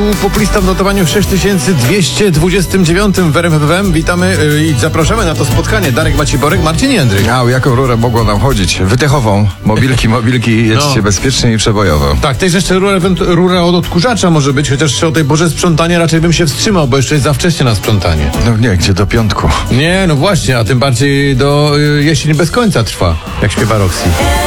populista w notowaniu 6229 w RMF FM. Witamy i zapraszamy na to spotkanie. Darek Maciborek, Marcin Jędryk. Jaką rurę mogło nam chodzić? Wydechową. Mobilki, jedźcie bezpiecznie i przebojowo. Tak, też jeszcze rura od odkurzacza może być, chociaż o tej porze sprzątania raczej bym się wstrzymał, bo jeszcze jest za wcześnie na sprzątanie. No nie, gdzie do piątku. Nie, no właśnie, a tym bardziej do jesień bez końca trwa, jak śpiewa Roxy.